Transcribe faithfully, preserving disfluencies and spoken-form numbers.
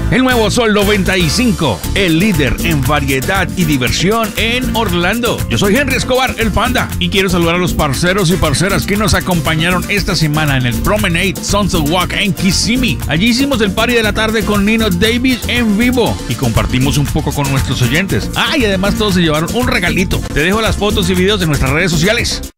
El nuevo Sol noventa y cinco, el líder en variedad y diversión en Orlando. Yo soy Henry Escobar, el Panda, y quiero saludar a los parceros y parceras que nos acompañaron esta semana en el Promenade Sunset Walk en Kissimmee. Allí hicimos el party de la tarde con Nino Davis en vivo y compartimos un poco con nuestros oyentes. Ah, y además todos se llevaron un regalito. Te dejo las fotos y videos en nuestras redes sociales.